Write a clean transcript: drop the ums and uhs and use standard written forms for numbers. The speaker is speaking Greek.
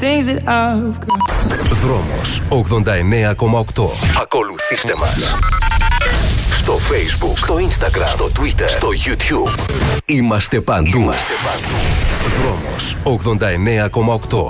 things that I've got. Δρόμος 89,8. Ακολουθήστε μας στο Facebook, στο Instagram, στο Twitter, στο YouTube. Είμαστε παντού. Δρόμος 89,8.